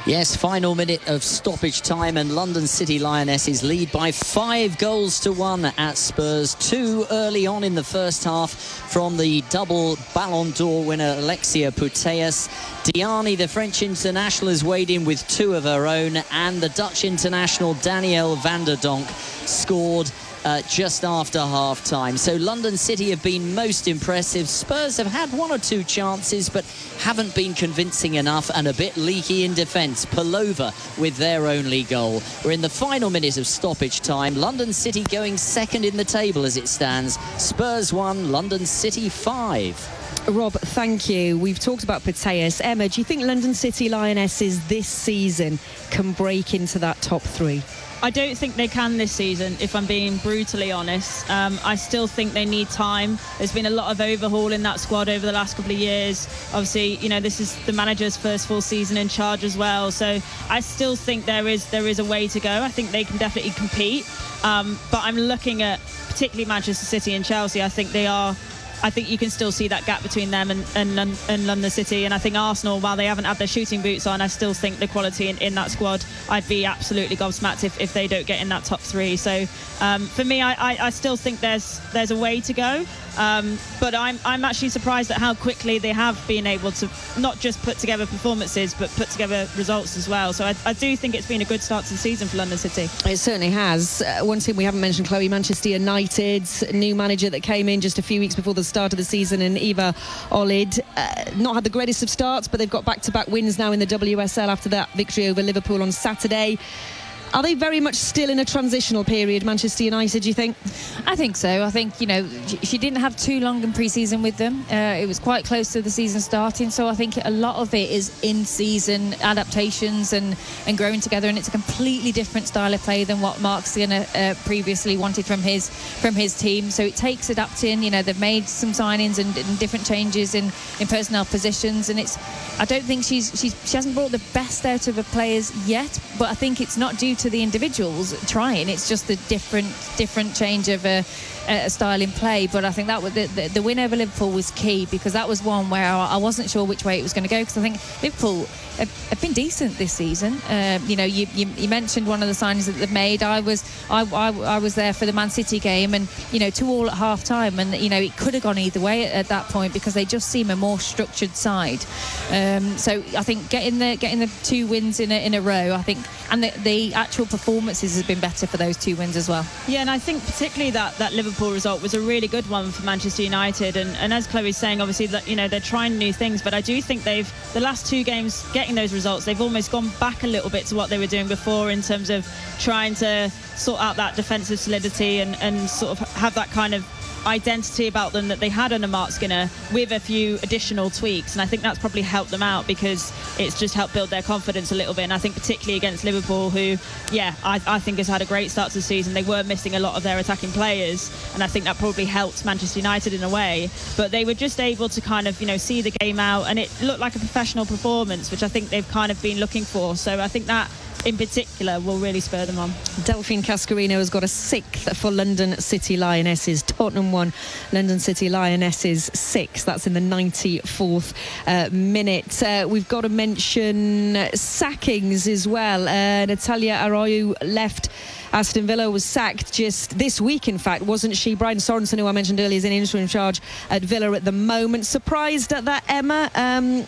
Yes, final minute of stoppage time, and London City Lionesses lead by 5-1 at Spurs. 2 early on in the first half from the double Ballon d'Or winner Alexia Putellas. Diani, the French international, has weighed in with 2 of her own, and the Dutch international Danielle van der Donk scored just after half-time. So London City have been most impressive. Spurs have had 1 or 2 chances, but haven't been convincing enough, and a bit leaky in defence. Pullover with their only goal. We're in the final minute of stoppage time. London City going second in the table as it stands. Spurs 1, London City 5. Rob, thank you. We've talked about Putellas. Emma, do you think London City Lionesses this season can break into that top 3? I don't think they can this season, if I'm being brutally honest. I still think they need time. There's been a lot of overhaul in that squad over the last couple of years. Obviously, you know, this is the manager's first full season in charge as well. So I still think there is a way to go. I think they can definitely compete. But I'm looking at particularly Manchester City and Chelsea. I think you can still see that gap between them and London City. And I think Arsenal, while they haven't had their shooting boots on, I still think the quality in that squad, I'd be absolutely gobsmacked if they don't get in that top 3. So for me, I still think there's a way to go. But I'm actually surprised at how quickly they have been able to not just put together performances, but put together results as well. So I do think it's been a good start to the season for London City. It certainly has. One team we haven't mentioned, Chloe, Manchester United's new manager that came in just a few weeks before the start of the season, and Eva Olid, not had the greatest of starts, but they've got back-to-back wins now in the WSL after that victory over Liverpool on Saturday. Are they very much still in a transitional period, Manchester United, do you think? I think so. I think, you know, she didn't have too long in pre-season with them. It was quite close to the season starting, so I think a lot of it is in-season adaptations and growing together, and it's a completely different style of play than what Mark Skinner previously wanted from his team. So it takes adapting. You know, they've made some signings and different changes in personnel positions, and I don't think she hasn't brought the best out of her players yet, but I think it's not due to the individuals trying. It's just a different change of a style in play. But I think that was the win over Liverpool was key, because that was one where I wasn't sure which way it was going to go, because I think Liverpool have been decent this season. You know, you mentioned one of the signings that they've made. I was there for the Man City game, and you know, 2-2 at half time, and you know, it could have gone either way at that point, because they just seem a more structured side. So I think getting the 2 wins in a row, I think, and the actual performances has been better for those 2 wins as well. Yeah, and I think particularly that Liverpool result was a really good one for Manchester United, and as Chloe's saying, obviously, that, you know, they're trying new things, but I do think the last 2 games getting those results, they've almost gone back a little bit to what they were doing before, in terms of trying to sort out that defensive solidity and sort of have that kind of identity about them that they had under Mark Skinner, with a few additional tweaks, and I think that's probably helped them out, because it's just helped build their confidence a little bit. And I think particularly against Liverpool, who I think has had a great start to the season. They were missing a lot of their attacking players, and I think that probably helped Manchester United in a way, but they were just able to kind of, you know, see the game out, and it looked like a professional performance, which I think they've kind of been looking for. So I think that in particular will really spur them on. Delphine Cascarino has got a 6th for London City Lionesses. Tottenham 1, London City Lionesses 6. That's in the 94th minute. We've got to mention sackings as well. Natalia Arroyo left Aston Villa, was sacked just this week, in fact, wasn't she? Brian Sorensen, who I mentioned earlier, is in interim charge at Villa at the moment. Surprised at that, Emma?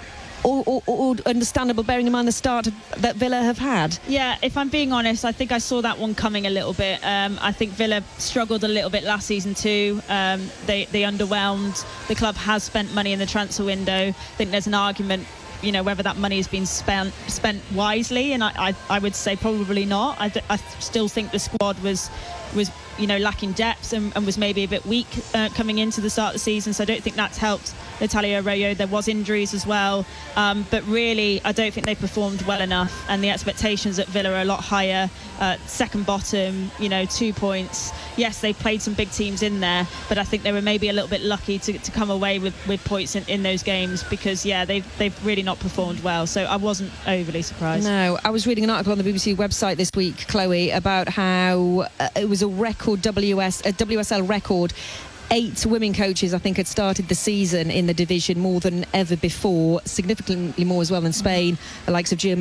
Or understandable, bearing in mind the start that Villa have had? Yeah, if I'm being honest, I think I saw that one coming a little bit. I think Villa struggled a little bit last season too. They underwhelmed. The club has spent money in the transfer window. I think there's an argument, you know, whether that money has been spent wisely, and I would say probably not. I still think the squad was you know, lacking depth and was maybe a bit weak coming into the start of the season, so I don't think that's helped Natalia Arroyo. There was injuries as well, but really I don't think they performed well enough, and the expectations at Villa are a lot higher. Second bottom, you know, 2 points. Yes, they played some big teams in there, but I think they were maybe a little bit lucky to come away with points in those games, because they've really not performed well, so I wasn't overly surprised. No, I was reading an article on the BBC website this week, Chloe, about how it was a record WSL record. 8 women coaches, I think, had started the season in the division, more than ever before, significantly more as well than Spain, the likes of Germany.